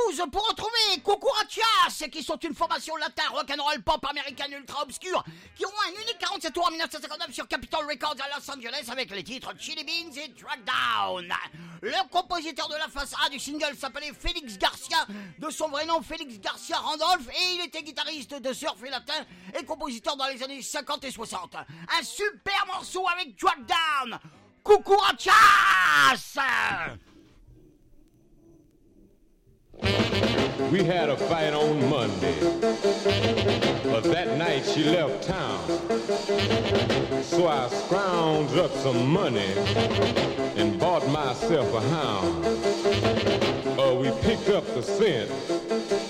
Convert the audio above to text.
12 pour retrouver Cucarachas, qui sont une formation latin rock'n'roll pop américaine ultra obscure, qui ont un unique 47 tours en 1959 sur Capitol Records à Los Angeles avec les titres Chili Beans et Drag Down. Le compositeur de la face A du single s'appelait Félix Garcia, de son vrai nom Félix Garcia Randolph, et il était guitariste de surf et latin et compositeur dans les années 50 et 60. Un super morceau avec Drag Down, Cucarachas. We had a fight on Monday, but that night she left town. So I scrounged up some money and bought myself a hound. We picked up the scent